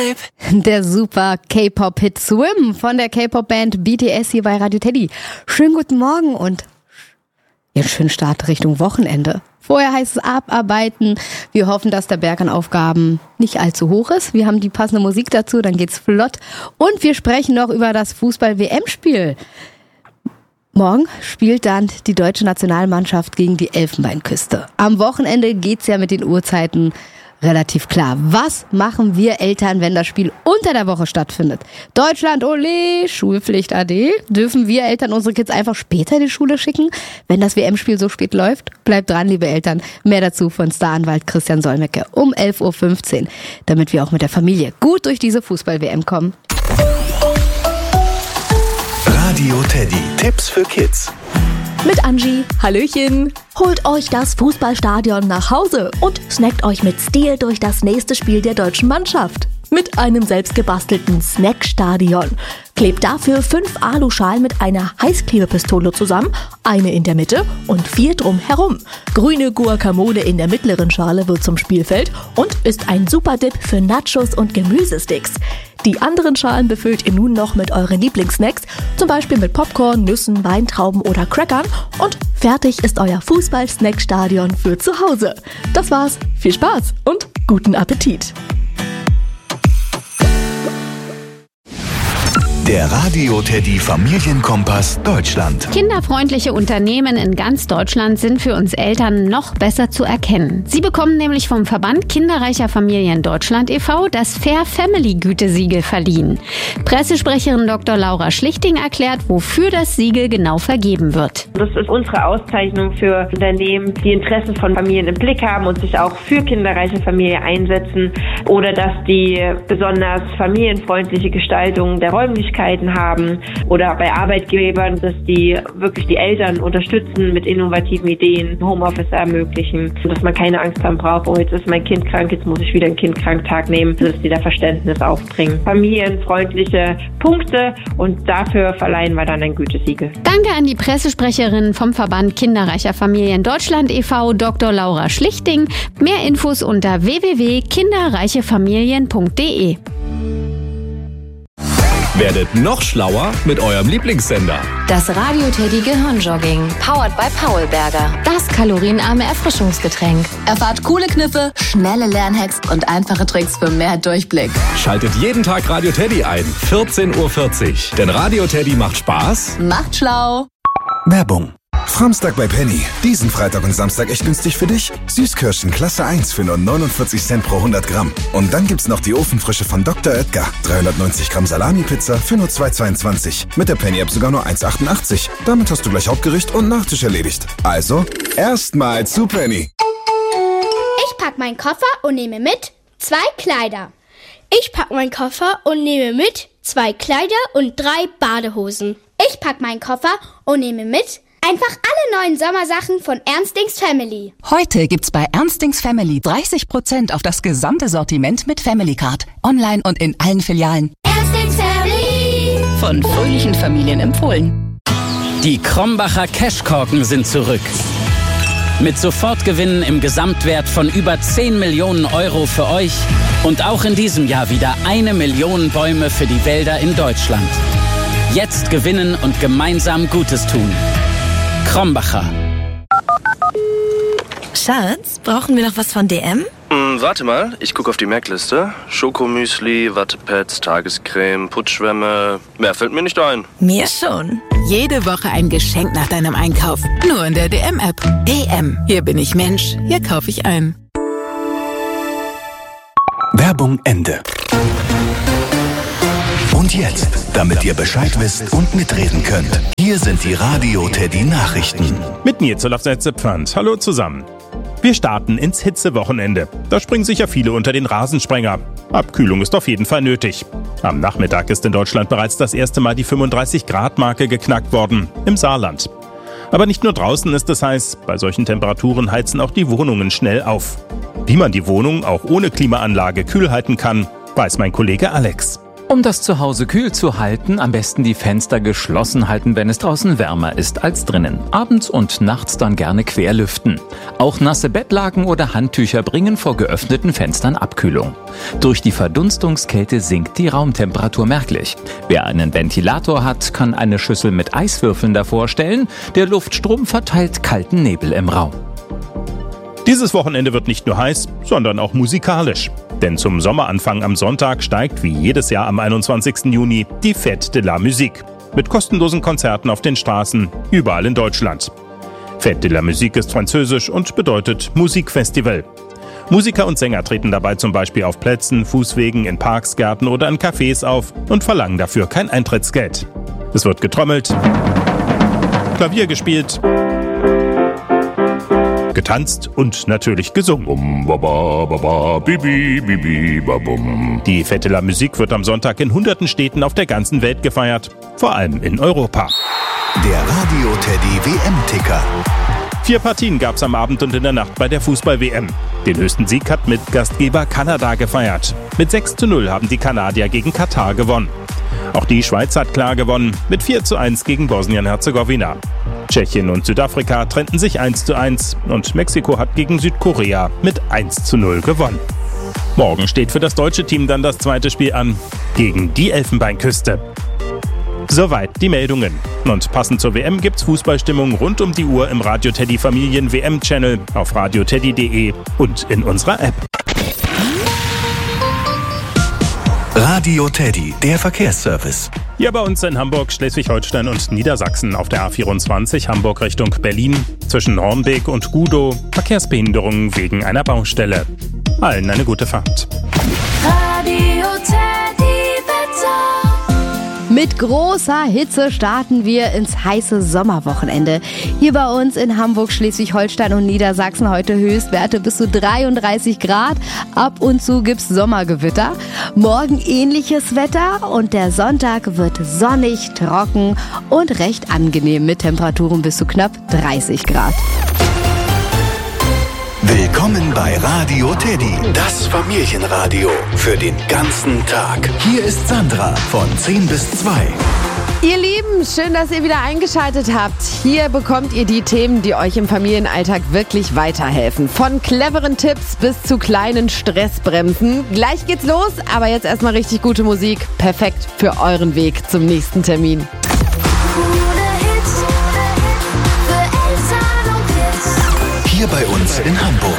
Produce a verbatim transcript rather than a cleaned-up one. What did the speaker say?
Vibe. Der super K-Pop-Hit Swim von der K-Pop-Band B T S hier bei Radio Teddy. Schönen guten Morgen und jetzt schönen Start Richtung Wochenende. Vorher heißt es abarbeiten. Wir hoffen, dass der Berg an Aufgaben nicht allzu hoch ist. Wir haben die passende Musik dazu, dann geht's flott. Und wir sprechen noch über das Fußball-W M-Spiel. Morgen spielt dann die deutsche Nationalmannschaft gegen die Elfenbeinküste. Am Wochenende geht's ja mit den Uhrzeiten relativ klar. Was machen wir Eltern, wenn das Spiel unter der Woche stattfindet? Deutschland, ole, Schulpflicht A D. Dürfen wir Eltern unsere Kids einfach später in die Schule schicken, wenn das W M-Spiel so spät läuft? Bleibt dran, liebe Eltern. Mehr dazu von Staranwalt Christian Solmecke um elf Uhr fünfzehn, damit wir auch mit der Familie gut durch diese Fußball-W M kommen. Radio Teddy. Tipps für Kids. Mit Angie. Hallöchen. Holt euch das Fußballstadion nach Hause und snackt euch mit Stil durch das nächste Spiel der deutschen Mannschaft. Mit einem selbstgebastelten Snackstadion. Klebt dafür fünf Aluschalen mit einer Heißklebepistole zusammen, eine in der Mitte und vier drumherum. Grüne Guacamole in der mittleren Schale wird zum Spielfeld und ist ein super Dip für Nachos und Gemüsesticks. Die anderen Schalen befüllt ihr nun noch mit euren Lieblingssnacks, zum Beispiel mit Popcorn, Nüssen, Weintrauben oder Crackern und fertig ist euer Fußball-Snackstadion für zu Hause. Das war's, viel Spaß und guten Appetit! Der Radio Teddy Familienkompass Deutschland. Kinderfreundliche Unternehmen in ganz Deutschland sind für uns Eltern noch besser zu erkennen. Sie bekommen nämlich vom Verband Kinderreicher Familien Deutschland e V das Fair Family Gütesiegel verliehen. Pressesprecherin Doktor Laura Schlichting erklärt, wofür das Siegel genau vergeben wird. Das ist unsere Auszeichnung für Unternehmen, die Interessen von Familien im Blick haben und sich auch für kinderreiche Familien einsetzen oder dass die besonders familienfreundliche Gestaltung der Räumlichkeiten haben oder bei Arbeitgebern, dass die wirklich die Eltern unterstützen mit innovativen Ideen, Homeoffice ermöglichen, dass man keine Angst haben braucht, oh jetzt ist mein Kind krank, jetzt muss ich wieder einen Kindkranktag nehmen, dass die da Verständnis aufbringen. Familienfreundliche Punkte und dafür verleihen wir dann ein Gütesiegel. Danke an die Pressesprecherin vom Verband Kinderreicher Familien Deutschland e V, Doktor Laura Schlichting. Mehr Infos unter w w w punkt kinderreichefamilien punkt d e. Werdet noch schlauer mit eurem Lieblingssender. Das Radio Teddy Gehirnjogging, powered by Paulberger. Das kalorienarme Erfrischungsgetränk. Erfahrt coole Kniffe, schnelle Lernhacks und einfache Tricks für mehr Durchblick. Schaltet jeden Tag Radio Teddy ein, vierzehn Uhr vierzig. Denn Radio Teddy macht Spaß. Macht schlau. Werbung. Samstag bei Penny. Diesen Freitag und Samstag echt günstig für dich. Süßkirschen Klasse eins für nur neunundvierzig Cent pro hundert Gramm. Und dann gibt's noch die Ofenfrische von Doktor Oetker. dreihundertneunzig Gramm Salami-Pizza für nur zwei Euro zweiundzwanzig. Mit der Penny-App sogar nur eins Euro achtundachtzig. Damit hast du gleich Hauptgericht und Nachtisch erledigt. Also, erstmal zu Penny. Ich pack meinen Koffer und nehme mit zwei Kleider. Ich pack meinen Koffer und nehme mit zwei Kleider und drei Badehosen. Ich pack meinen Koffer und nehme mit einfach alle neuen Sommersachen von Ernstings Family. Heute gibt's bei Ernstings Family dreißig Prozent auf das gesamte Sortiment mit Family Card. Online und in allen Filialen. Ernstings Family. Von fröhlichen Familien empfohlen. Die Krombacher Cashkorken sind zurück. Mit Sofortgewinnen im Gesamtwert von über zehn Millionen Euro für euch. Und auch in diesem Jahr wieder eine Million Bäume für die Wälder in Deutschland. Jetzt gewinnen und gemeinsam Gutes tun. Krombacher. Schatz, brauchen wir noch was von D M? Mm, warte mal, ich gucke auf die Merkliste. Schokomüsli, Wattepads, Tagescreme, Putzschwämme. Mehr fällt mir nicht ein. Mir schon. Jede Woche ein Geschenk nach deinem Einkauf. Nur in der D M-App. D M. Hier bin ich Mensch. Hier kaufe ich ein. Werbung Ende. Und jetzt, damit ihr Bescheid wisst und mitreden könnt, hier sind die Radio Teddy Nachrichten. Mit mir Zolaf Setze-Pfand. Hallo zusammen. Wir starten ins Hitzewochenende. Da springen sicher viele unter den Rasensprenger. Abkühlung ist auf jeden Fall nötig. Am Nachmittag ist in Deutschland bereits das erste Mal die fünfunddreißig Grad Marke geknackt worden. Im Saarland. Aber nicht nur draußen ist es heiß. Bei solchen Temperaturen heizen auch die Wohnungen schnell auf. Wie man die Wohnung auch ohne Klimaanlage kühl halten kann, weiß mein Kollege Alex. Um das Zuhause kühl zu halten, am besten die Fenster geschlossen halten, wenn es draußen wärmer ist als drinnen. Abends und nachts dann gerne querlüften. Auch nasse Bettlaken oder Handtücher bringen vor geöffneten Fenstern Abkühlung. Durch die Verdunstungskälte sinkt die Raumtemperatur merklich. Wer einen Ventilator hat, kann eine Schüssel mit Eiswürfeln davor stellen. Der Luftstrom verteilt kalten Nebel im Raum. Dieses Wochenende wird nicht nur heiß, sondern auch musikalisch. Denn zum Sommeranfang am Sonntag steigt wie jedes Jahr am einundzwanzigsten Juni die Fête de la Musique mit kostenlosen Konzerten auf den Straßen überall in Deutschland. Fête de la Musique ist französisch und bedeutet Musikfestival. Musiker und Sänger treten dabei zum Beispiel auf Plätzen, Fußwegen, in Parks, Gärten oder in Cafés auf und verlangen dafür kein Eintrittsgeld. Es wird getrommelt, Klavier gespielt, getanzt und natürlich gesungen. Die Fête de la Musique wird am Sonntag in hunderten Städten auf der ganzen Welt gefeiert, vor allem in Europa. Der Radio Teddy W M-Ticker. Vier Partien gab's am Abend und in der Nacht bei der Fußball-W M. Den höchsten Sieg hat mit Gastgeber Kanada gefeiert. Mit sechs zu null haben die Kanadier gegen Katar gewonnen. Auch die Schweiz hat klar gewonnen, mit vier zu eins gegen Bosnien-Herzegowina. Tschechien und Südafrika trennten sich eins zu eins und Mexiko hat gegen Südkorea mit eins zu null gewonnen. Morgen steht für das deutsche Team dann das zweite Spiel an, gegen die Elfenbeinküste. Soweit die Meldungen. Und passend zur W M gibt's Fußballstimmung rund um die Uhr im Radio Teddy Familien W M-Channel auf radioteddy punkt de und in unserer App. Radio Teddy, der Verkehrsservice. Hier bei uns in Hamburg, Schleswig-Holstein und Niedersachsen auf der A vierundzwanzig Hamburg Richtung Berlin zwischen Hornbeek und Gudow Verkehrsbehinderungen wegen einer Baustelle. Allen eine gute Fahrt. Radio Teddy Wetter. Mit großer Hitze starten wir ins heiße Sommerwochenende. Hier bei uns in Hamburg, Schleswig-Holstein und Niedersachsen heute Höchstwerte bis zu dreiunddreißig Grad. Ab und zu gibt's Sommergewitter. Morgen ähnliches Wetter und der Sonntag wird sonnig, trocken und recht angenehm mit Temperaturen bis zu knapp dreißig Grad. Willkommen bei Radio Teddy, das Familienradio für den ganzen Tag. Hier ist Sandra von zehn bis zwei. Ihr Lieben, schön, dass ihr wieder eingeschaltet habt. Hier bekommt ihr die Themen, die euch im Familienalltag wirklich weiterhelfen. Von cleveren Tipps bis zu kleinen Stressbremsen. Gleich geht's los, aber jetzt erstmal richtig gute Musik. Perfekt für euren Weg zum nächsten Termin. Hier bei uns in Hamburg.